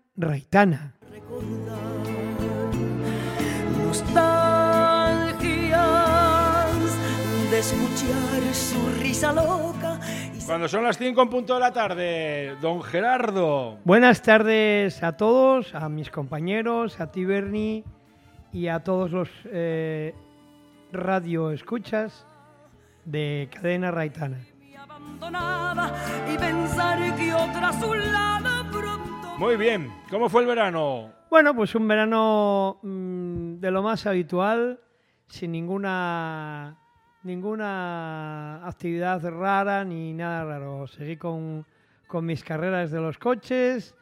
Raitana. Nostalgias de escuchar su risa loca. Cuando son las 5 en punto de la tarde, don Gerardo. Buenas tardes a todos, a mis compañeros, a ti Berni y a todos los radio escuchas de Cadena Raitana. Y pensar que otra a su lado pronto... Muy bien, ¿cómo fue el verano? Bueno, pues un verano de lo más habitual, sin ninguna actividad rara ni nada raro. Seguí con mis carreras de los coches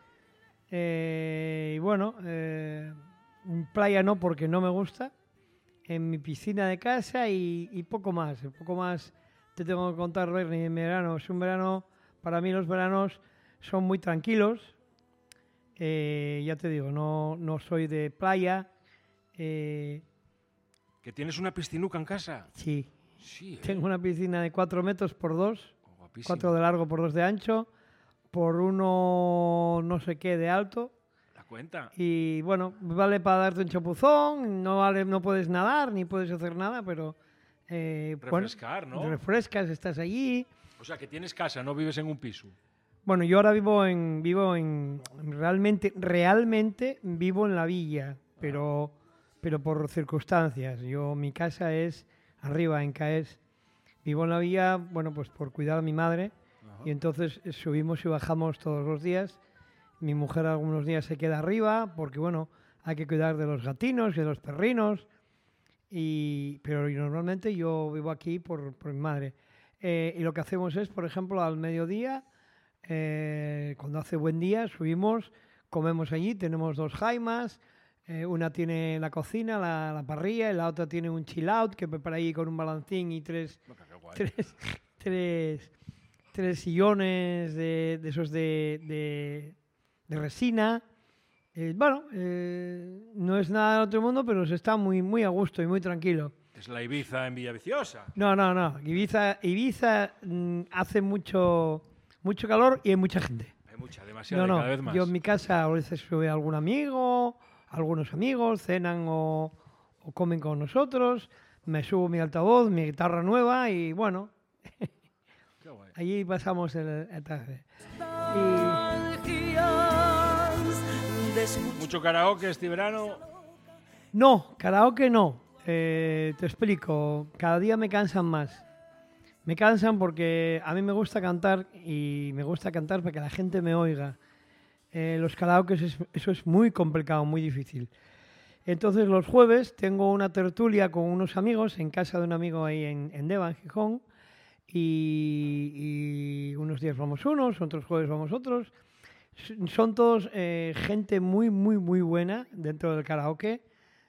y bueno, playa no porque no me gusta, en mi piscina de casa y poco más. Poco más te tengo que contar, Berni, en verano. Es un verano, para mí los veranos son muy tranquilos. Ya te digo, no soy de playa. ¿Que tienes una piscinuca en casa? Sí. Sí, Tengo una piscina de 4 metros por 2, guapísimo. 4 de largo por 2 de ancho, por 1 no sé qué de alto. La cuenta. Y bueno, vale para darte un chapuzón, no puedes nadar ni puedes hacer nada, pero refrescar, bueno, ¿no? refrescas, estás allí. O sea, que tienes casa, no vives en un piso. Bueno, yo ahora vivo en realmente vivo en la villa, pero por circunstancias. Mi casa es arriba en Caes. Vivo en la villa, bueno, pues por cuidar a mi madre. Ajá. Y entonces subimos y bajamos todos los días. Mi mujer algunos días se queda arriba porque, bueno, hay que cuidar de los gatinos y de los perrinos. Pero normalmente yo vivo aquí por mi madre. Y lo que hacemos es, por ejemplo, al mediodía, cuando hace buen día, subimos, comemos allí, tenemos 2 jaimas. Una tiene la cocina, la parrilla, y la otra tiene un chill out que prepara ahí con un balancín y tres sillones de esos de resina. No es nada del otro mundo, pero se está muy, muy a gusto y muy tranquilo. Es la Ibiza en Villaviciosa. No. Ibiza hace mucho calor y hay mucha gente. Hay demasiada, cada vez más. Yo en mi casa a veces sube algún amigo, algunos amigos cenan o comen con nosotros, me subo mi altavoz, mi guitarra nueva y bueno, allí pasamos el tarde. ¿Mucho karaoke este verano? No, karaoke no. Te explico, cada día me cansan más. Me cansan porque a mí me gusta cantar y me gusta cantar para que la gente me oiga. Los karaokes, eso es muy complicado, muy difícil. Entonces los jueves tengo una tertulia con unos amigos en casa de un amigo ahí en Deva, en Gijón, y unos días vamos unos, otros jueves vamos otros. Son todos gente muy, muy, muy buena dentro del karaoke.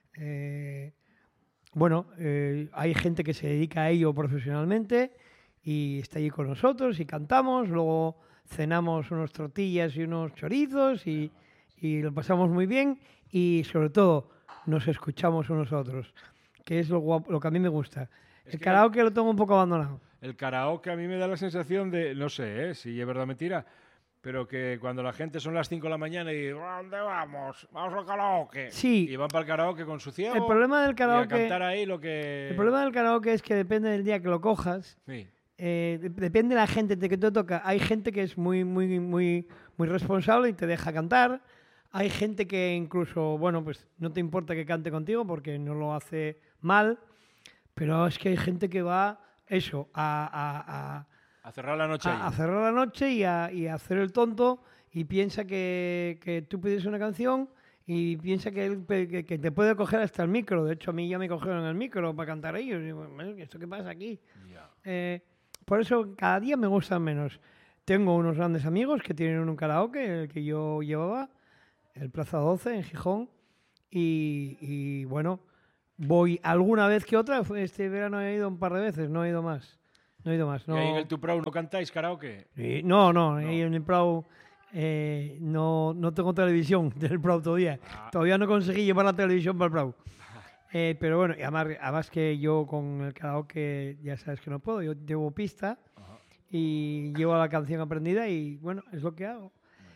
Hay gente que se dedica a ello profesionalmente y está allí con nosotros y cantamos, luego cenamos unos tortillas y unos chorizos y lo pasamos muy bien y sobre todo nos escuchamos unos a otros, que es lo que a mí me gusta. El karaoke lo tengo un poco abandonado. El karaoke a mí me da la sensación de, no sé si es verdad o mentira, pero que cuando la gente son las 5 de la mañana y ¿a dónde vamos? Vamos al karaoke. Sí. Y van para el karaoke con su ciego. El problema del karaoke, y a cantar ahí lo que... El problema del karaoke es que depende del día que lo cojas. Sí. Depende de la gente de que te toca. Hay gente que es muy, muy, muy, muy responsable y te deja cantar. Hay gente que incluso, bueno, pues no te importa que cante contigo porque no lo hace mal. Pero es que hay gente que va, a cerrar la noche a cerrar la noche y a hacer el tonto y piensa que tú pides una canción y piensa que te puede coger hasta el micro. De hecho, a mí ya me cogieron el micro para cantar ellos. Y digo, ¿esto qué pasa aquí? Yeah. Por eso cada día me gustan menos. Tengo unos grandes amigos que tienen un karaoke, el que yo llevaba, el Plaza 12 en Gijón. Y bueno, voy alguna vez que otra. Este verano he ido un par de veces, no he ido más. No. ¿Y ahí en el Tuprau no cantáis karaoke? No. Ahí en el Prau no tengo televisión del Prau todavía. Todavía no conseguí llevar la televisión para el Prau. Pero bueno, además que yo con el karaoke ya sabes que no puedo. Yo llevo pista y llevo la canción aprendida y bueno, es lo que hago.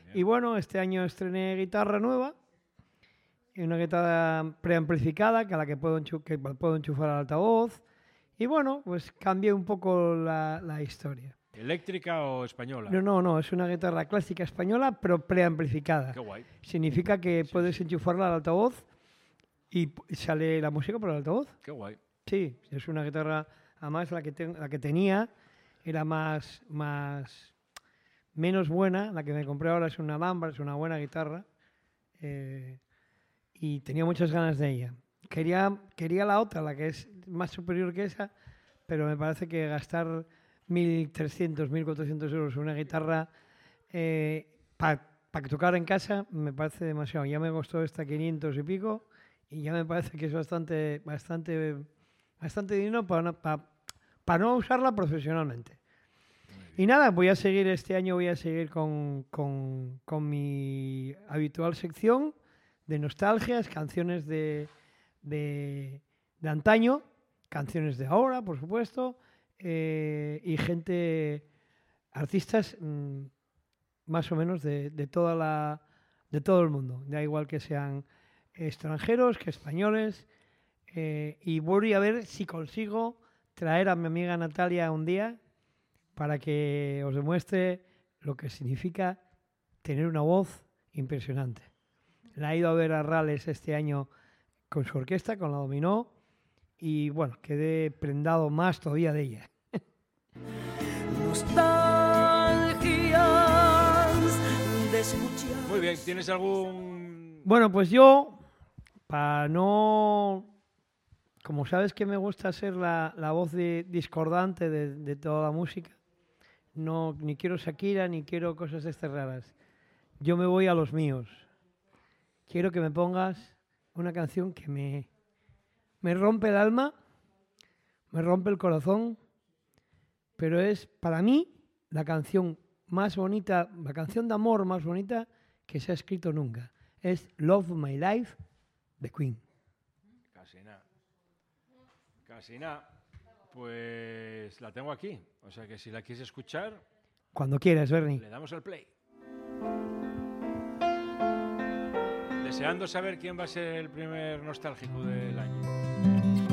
bien. Y bueno, este año estrené guitarra nueva, y una guitarra preamplificada que a la que puedo enchufar al altavoz. Y bueno, pues cambié un poco la historia. ¿Eléctrica o española? No, es una guitarra clásica española, pero preamplificada. Qué guay. Significa que puedes enchufarla al altavoz y sale la música por el altavoz. Qué guay. Sí, es una guitarra, además la que tenía era menos buena, la que me compré ahora es una Alhambra, es una buena guitarra, y tenía muchas ganas de ella. Quería la otra, la que es más superior que esa, pero me parece que gastar 1.300, 1.400 euros en una guitarra para tocar en casa me parece demasiado. Ya me costó esta 500 y pico y ya me parece que es bastante dinero para no usarla profesionalmente. Y nada, este año voy a seguir con mi habitual sección de nostalgias, canciones de antaño, canciones de ahora, por supuesto, y artistas más o menos de todo el mundo. Da igual que sean extranjeros, que españoles. Y voy a ver si consigo traer a mi amiga Natalia un día para que os demuestre lo que significa tener una voz impresionante. La he ido a ver a Rales este año con su orquesta, con la Dominó, y bueno, quedé prendado más todavía de ella. Nostalgias de escuchar. Muy bien, ¿tienes algún...? Bueno, pues yo, para no... Como sabes que me gusta ser la voz discordante de toda la música, ni quiero Shakira, ni quiero cosas de estas raras. Yo me voy a los míos. Quiero que me pongas una canción que me rompe el alma, me rompe el corazón, pero es para mí la canción más bonita, la canción de amor más bonita que se ha escrito nunca. Es Love My Life de Queen. Casi nada. Pues la tengo aquí. O sea que si la quieres escuchar, Cuando quieras, Bernie. le damos al play. Deseando saber quién va a ser el primer nostálgico del año.